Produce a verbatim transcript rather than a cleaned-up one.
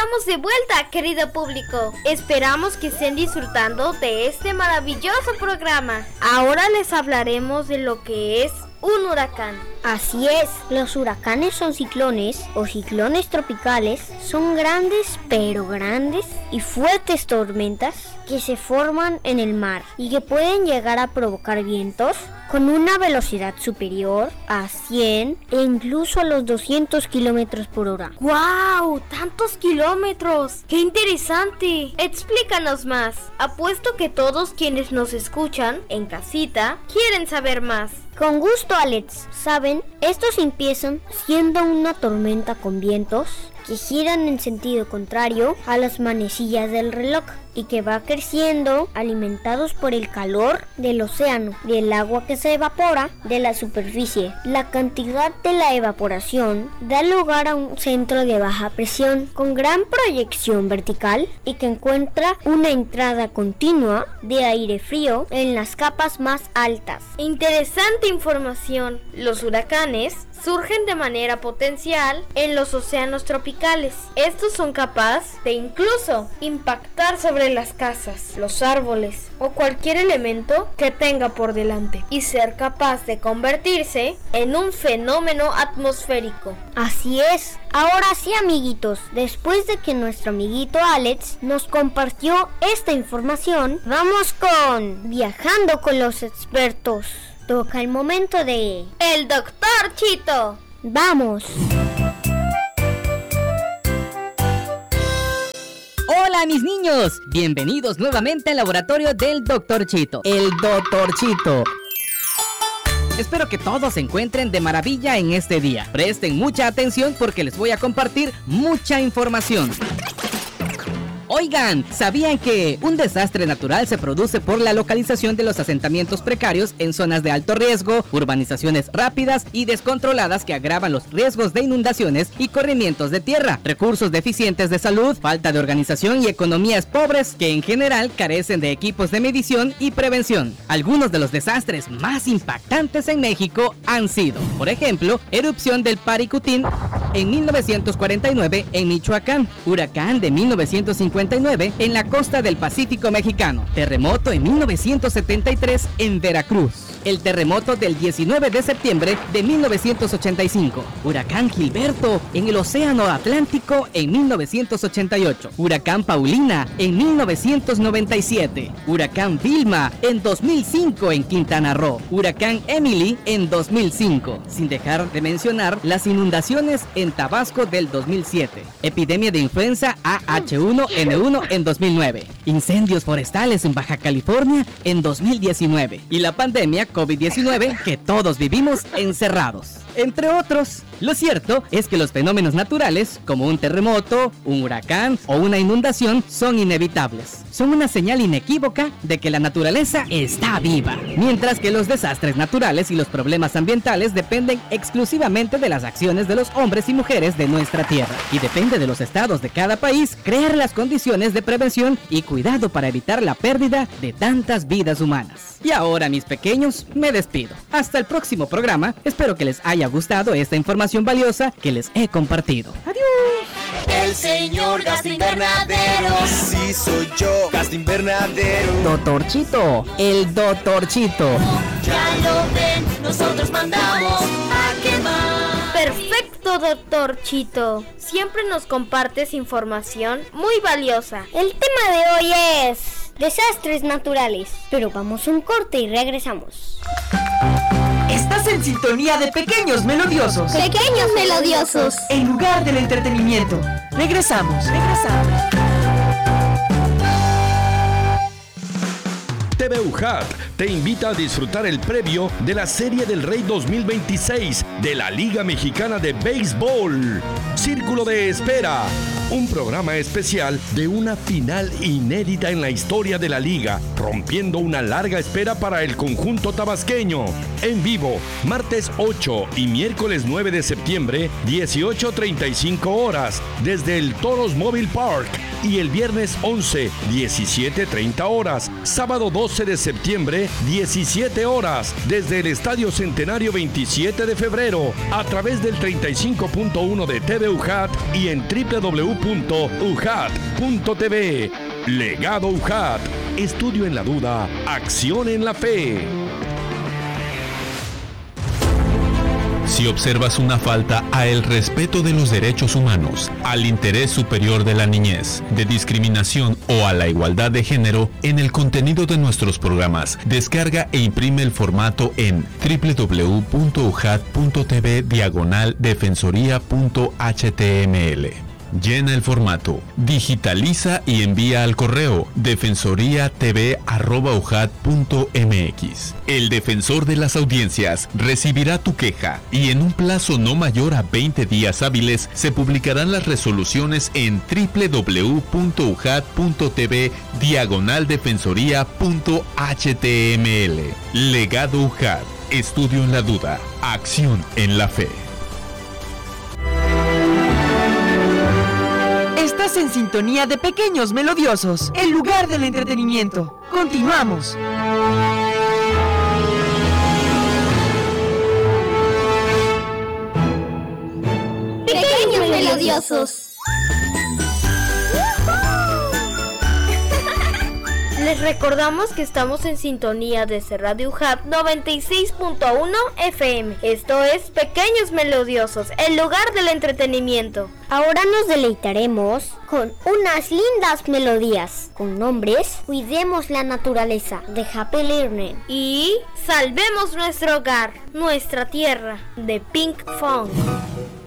estamos de vuelta, querido público. Esperamos que estén disfrutando de este maravilloso programa. Ahora les hablaremos de lo que es un huracán. Así es, los huracanes son ciclones o ciclones tropicales. Son grandes, pero grandes y fuertes tormentas que se forman en el mar y que pueden llegar a provocar vientos con una velocidad superior a cien e incluso a los doscientos kilómetros por hora. ¡Guau! ¡Tantos kilómetros! ¡Qué interesante! Explícanos más. Apuesto que todos quienes nos escuchan en casita quieren saber más. Con gusto, Alex. Saben, estos empiezan siendo una tormenta con vientos que giran en sentido contrario a las manecillas del reloj y que va creciendo alimentados por el calor del océano, del agua que se evapora de la superficie. La cantidad de la evaporación da lugar a un centro de baja presión con gran proyección vertical y que encuentra una entrada continua de aire frío en las capas más altas. Interesante información. Los huracanes surgen de manera potencial en los océanos tropicales. Estos son capaces de incluso impactar sobre las casas, los árboles o cualquier elemento que tenga por delante y ser capaz de convertirse en un fenómeno atmosférico. Así es. Ahora sí, amiguitos, después de que nuestro amiguito Alex nos compartió esta información, vamos con Viajando con los expertos. Toca el momento de... ¡El Doctor Chito! ¡Vamos! Hola mis niños, bienvenidos nuevamente al laboratorio del Doctor Chito. El Doctor Chito. Espero que todos se encuentren de maravilla en este día. Presten mucha atención porque les voy a compartir mucha información. Oigan, ¿sabían que un desastre natural se produce por la localización de los asentamientos precarios en zonas de alto riesgo, urbanizaciones rápidas y descontroladas que agravan los riesgos de inundaciones y corrimientos de tierra, recursos deficientes de salud, falta de organización y economías pobres que en general carecen de equipos de medición y prevención? Algunos de los desastres más impactantes en México han sido, por ejemplo, erupción del Paricutín en mil novecientos cuarenta y nueve en Michoacán, huracán de mil novecientos cincuenta y nueve en la costa del Pacífico mexicano, terremoto en mil novecientos setenta y tres en Veracruz, el terremoto del diecinueve de septiembre de mil novecientos ochenta y cinco, huracán Gilberto en el Océano Atlántico en mil novecientos ochenta y ocho, huracán Paulina en mil novecientos noventa y siete, huracán Vilma en dos mil cinco en Quintana Roo, huracán Emily en dos mil cinco, sin dejar de mencionar las inundaciones en Tabasco del dos mil siete, epidemia de influenza A H uno N uno en dos mil nueve, incendios forestales en Baja California en dos mil diecinueve y la pandemia COVID diecinueve que todos vivimos encerrados, entre otros. Lo cierto es que los fenómenos naturales, como un terremoto, un huracán o una inundación, son inevitables. Son una señal inequívoca de que la naturaleza está viva, mientras que los desastres naturales y los problemas ambientales dependen exclusivamente de las acciones de los hombres y mujeres de nuestra tierra, y depende de los estados de cada país crear las condiciones de prevención y cuidado para evitar la pérdida de tantas vidas humanas. Y ahora, mis pequeños, me despido. Hasta el próximo programa. Espero que les haya gustado esta información valiosa que les he compartido. ¡Adiós! El señor gas invernadero. Sí, soy yo, gas invernadero. Doctor Chito, el Doctor Chito. Ya lo ven, nosotros mandamos a quemar. Perfecto, Doctor Chito. Siempre nos compartes información muy valiosa. El tema de hoy es desastres naturales, pero vamos a un corte y regresamos. Estás en sintonía de Pequeños Melodiosos. Pequeños Melodiosos. En lugar del entretenimiento. Regresamos, regresamos. T V U J A T te invita a disfrutar el previo de la Serie del Rey dos mil veintiséis de la Liga Mexicana de Béisbol. Círculo de Espera, un programa especial de una final inédita en la historia de la liga, rompiendo una larga espera para el conjunto tabasqueño. En vivo, martes ocho y miércoles nueve de septiembre, dieciocho treinta y cinco horas, desde el Toros Mobile Park. y el viernes once, diecisiete treinta horas. Sábado doce de septiembre, diecisiete horas, desde el Estadio Centenario veintisiete de febrero, a través del treinta y cinco punto uno de T V U J A T y en doble u doble u doble u punto u j a t punto t v. Legado U J A T. Estudio en la duda, acción en la fe. Si observas una falta a el respeto de los derechos humanos, al interés superior de la niñez, de discriminación o a la igualdad de género, en el contenido de nuestros programas, descarga e imprime el formato en doble u doble u doble u punto u j a t punto t v diagonal defensoría punto h t m l. Llena el formato, digitaliza y envía al correo defensoriatv arroba u j a t punto m x. El defensor de las audiencias recibirá tu queja y en un plazo no mayor a veinte días hábiles se publicarán las resoluciones en doble u doble u doble u punto u j a t punto t v diagonal defensoría punto h t m l. Legado U J A T. Estudio en la duda. Acción en la fe. Estás en sintonía de Pequeños Melodiosos, el lugar del entretenimiento. Continuamos. Pequeños Melodiosos. Les recordamos que estamos en sintonía desde Radio U J A T noventa y seis punto uno F M. Esto es Pequeños Melodiosos, el lugar del entretenimiento. Ahora nos deleitaremos con unas lindas melodías con nombres Cuidemos la naturaleza de Happy Learning Y Salvemos nuestro hogar, nuestra tierra, de Pink Fong.